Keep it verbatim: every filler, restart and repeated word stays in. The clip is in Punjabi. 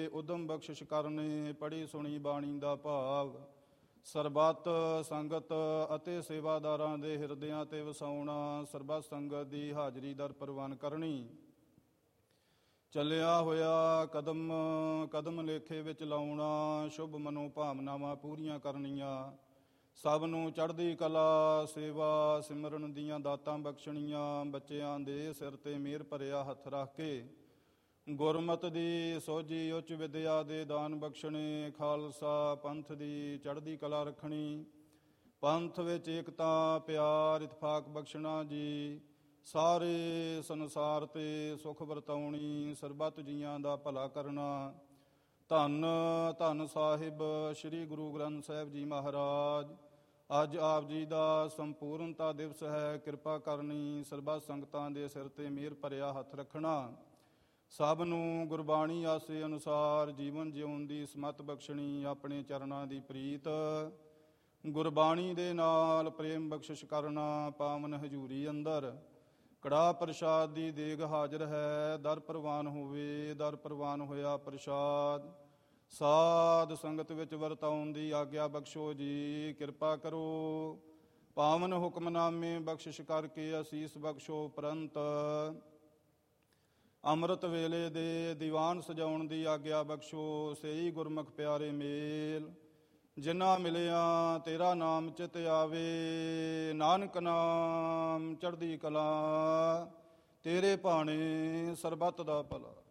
ਉਦਮ ਬਖਸ਼ਿਸ਼ ਕਰਨੇ। ਪੜ੍ਹੀ ਸੁਣੀ ਬਾਣੀ ਦਾ ਭਾਵ ਸਰਬੱਤ ਸੰਗਤ ਅਤੇ ਸੇਵਾਦਾਰਾਂ ਦੇ ਹਿਰਦਿਆਂ ਤੇ ਵਸਾਉਣਾ। ਸਰਬੱਤ ਸੰਗਤ ਦੀ ਹਾਜ਼ਰੀ ਦਰ ਪ੍ਰਵਾਨ ਕਰਨੀ। ਚੱਲਿਆ ਹੋਇਆ ਕਦਮ ਕਦਮ ਲੇਖੇ ਵਿੱਚ ਲਾਉਣਾ। ਸ਼ੁਭ ਮਨੋ ਭਾਵਨਾਵਾਂ ਪੂਰੀਆਂ ਕਰਨੀਆਂ। ਸਭ ਨੂੰ ਚੜ੍ਹਦੀ ਕਲਾ ਸੇਵਾ ਸਿਮਰਨ ਦੀਆਂ ਦਾਤਾਂ ਬਖਸ਼ਣੀਆਂ। ਬੱਚਿਆਂ ਦੇ ਸਿਰ ਤੇ ਮਿਹਰ ਭਰਿਆ ਹੱਥ ਰੱਖ ਕੇ ਗੁਰਮਤਿ ਦੀ ਸੋਝੀ ਉੱਚ ਵਿਦਿਆ ਦੇ ਦਾਨ ਬਖਸ਼ਣੇ। ਖਾਲਸਾ ਪੰਥ ਦੀ ਚੜ੍ਹਦੀ ਕਲਾ ਰੱਖਣੀ। ਪੰਥ ਵਿੱਚ ਏਕਤਾ ਪਿਆਰ ਇਤਫਾਕ ਬਖਸ਼ਣਾ ਜੀ। ਸਾਰੇ ਸੰਸਾਰ ਤੇ ਸੁਖ ਵਰਤਾਉਣੀ। ਸਰਬੱਤ ਜੀਆਂ ਦਾ ਭਲਾ ਕਰਨਾ। ਧੰਨ ਧੰਨ ਸਾਹਿਬ ਸ੍ਰੀ ਗੁਰੂ ਗ੍ਰੰਥ ਸਾਹਿਬ ਜੀ ਮਹਾਰਾਜ। ਅੱਜ ਆਪ ਜੀ ਦਾ ਸੰਪੂਰਨਤਾ ਦਿਵਸ ਹੈ। ਕਿਰਪਾ ਕਰਨੀ। ਸਰਬੱਤ ਸੰਗਤਾਂ ਦੇ ਸਿਰ ਤੇ ਮਿਹਰ ਭਰਿਆ ਹੱਥ ਰੱਖਣਾ। ਸਭ ਨੂੰ ਗੁਰਬਾਣੀ ਆਸੇ ਅਨੁਸਾਰ ਜੀਵਨ ਜਿਉਣ ਦੀ ਸਮੱਤ ਬਖਸ਼ਣੀ। ਆਪਣੇ ਚਰਨਾਂ ਦੀ ਪ੍ਰੀਤ ਗੁਰਬਾਣੀ ਦੇ ਨਾਲ ਪ੍ਰੇਮ ਬਖਸ਼ਿਸ਼ ਕਰਨਾ। ਪਾਵਨ ਹਜ਼ੂਰੀ ਅੰਦਰ ਕੜਾਹ ਪ੍ਰਸ਼ਾਦ ਦੀ ਦੇਗ ਹਾਜ਼ਰ ਹੈ। ਦਰ ਪ੍ਰਵਾਨ ਹੋਵੇ। ਦਰ ਪ੍ਰਵਾਨ ਹੋਇਆ ਪ੍ਰਸ਼ਾਦ ਸਾਧ ਸੰਗਤ ਵਿੱਚ ਵਰਤਾਉਣ ਦੀ ਆਗਿਆ ਬਖਸ਼ੋ ਜੀ। ਕਿਰਪਾ ਕਰੋ। ਪਾਵਨ ਹੁਕਮਨਾਮੇ ਬਖਸ਼ਿਸ਼ ਕਰਕੇ ਅਸੀਸ ਬਖਸ਼ੋ। ਪ੍ਰੰਤ ਅੰਮ੍ਰਿਤ ਵੇਲੇ ਦੇ ਦੀਵਾਨ ਸਜਾਉਣ ਦੀ ਆਗਿਆ ਬਖਸ਼ੋ। ਸਹੀ ਗੁਰਮੁਖ ਪਿਆਰੇ ਮੇਲ ਜਿਨ੍ਹਾਂ ਮਿਲਿਆ ਤੇਰਾ ਨਾਮ ਚਿਤ ਆਵੇ। ਨਾਨਕ ਨਾਮ ਚੜ੍ਹਦੀ ਕਲਾ ਤੇਰੇ ਭਾਣੇ ਸਰਬੱਤ ਦਾ ਭਲਾ।